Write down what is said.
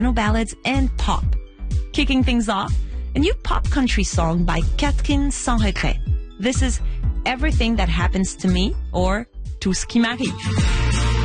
ballads, and pop. Kicking things off, a new pop country song by Catherine Sans Regret. This is Everything That Happens to Me, or Tout ce qui m'arrive.